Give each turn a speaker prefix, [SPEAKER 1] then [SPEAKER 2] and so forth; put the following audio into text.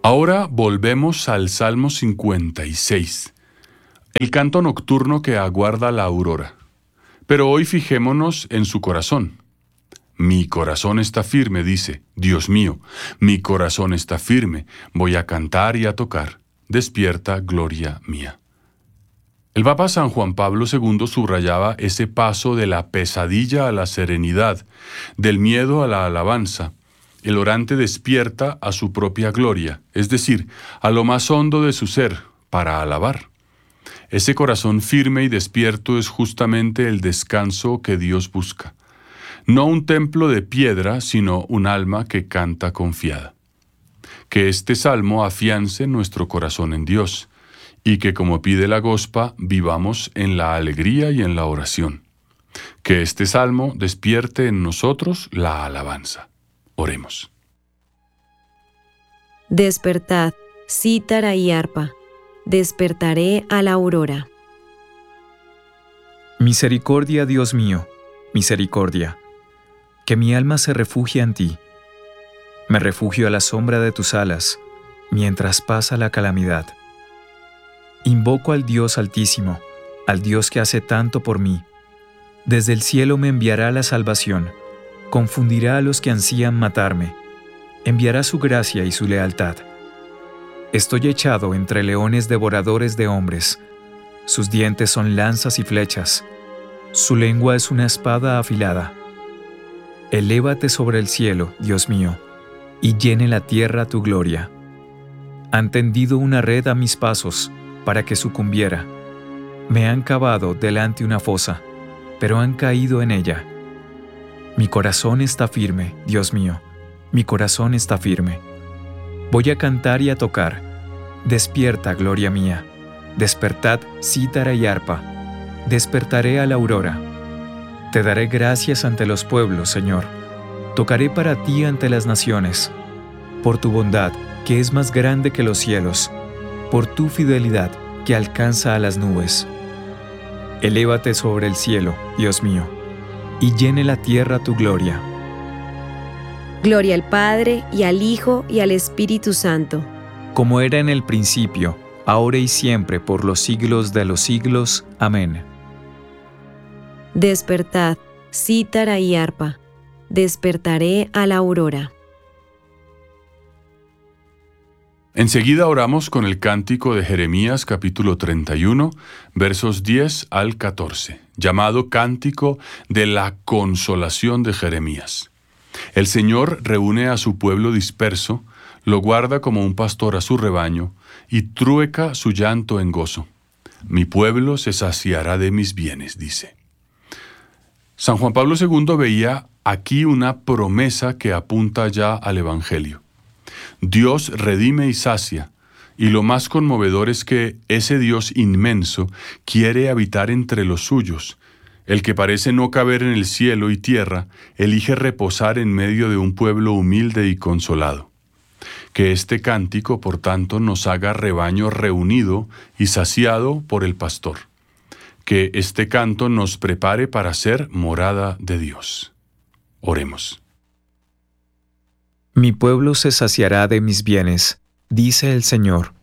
[SPEAKER 1] Ahora volvemos al Salmo 56, el canto nocturno que aguarda la aurora. Pero hoy fijémonos en su corazón. Mi corazón está firme, dice, Dios mío, mi corazón está firme, voy a cantar y a tocar. Despierta, gloria mía. El Papa San Juan Pablo II subrayaba ese paso de la pesadilla a la serenidad, del miedo a la alabanza. El orante despierta a su propia gloria, es decir, a lo más hondo de su ser, para alabar. Ese corazón firme y despierto es justamente el descanso que Dios busca. No un templo de piedra, sino un alma que canta confiada. Que este salmo afiance nuestro corazón en Dios, y que, como pide la Gospa, vivamos en la alegría y en la oración. Que este salmo despierte en nosotros la alabanza. Oremos.
[SPEAKER 2] Despertad, cítara y arpa, despertaré a la aurora.
[SPEAKER 3] Misericordia, Dios mío, misericordia, que mi alma se refugie en ti. Me refugio a la sombra de tus alas, mientras pasa la calamidad. Invoco al Dios Altísimo, al Dios que hace tanto por mí. Desde el cielo me enviará la salvación, confundirá a los que ansían matarme, enviará su gracia y su lealtad. Estoy echado entre leones devoradores de hombres, sus dientes son lanzas y flechas, su lengua es una espada afilada. Elévate sobre el cielo, Dios mío, y llene la tierra tu gloria. Han tendido una red a mis pasos para que sucumbiera. Me han cavado delante una fosa, pero han caído en ella. Mi corazón está firme, Dios mío, mi corazón está firme. Voy a cantar y a tocar. Despierta, gloria mía. Despertad, cítara y arpa. Despertaré a la aurora. Te daré gracias ante los pueblos, Señor. Tocaré para ti ante las naciones. Por tu bondad, que es más grande que los cielos. Por tu fidelidad, que alcanza a las nubes. Elévate sobre el cielo, Dios mío, y llene la tierra tu gloria.
[SPEAKER 2] Gloria al Padre, y al Hijo, y al Espíritu Santo.
[SPEAKER 3] Como era en el principio, ahora y siempre, por los siglos de los siglos. Amén.
[SPEAKER 2] Despertad, cítara y arpa, despertaré a la aurora.
[SPEAKER 1] Enseguida oramos con el cántico de Jeremías capítulo 31, versos 10 al 14, llamado Cántico de la Consolación de Jeremías. El Señor reúne a su pueblo disperso, lo guarda como un pastor a su rebaño, y trueca su llanto en gozo. Mi pueblo se saciará de mis bienes, dice. San Juan Pablo II veía aquí una promesa que apunta ya al Evangelio. Dios redime y sacia, y lo más conmovedor es que ese Dios inmenso quiere habitar entre los suyos. El que parece no caber en el cielo y tierra, elige reposar en medio de un pueblo humilde y consolado. Que este cántico, por tanto, nos haga rebaño reunido y saciado por el pastor. Que este canto nos prepare para ser morada de Dios. Oremos.
[SPEAKER 3] Mi pueblo se saciará de mis bienes, dice el Señor,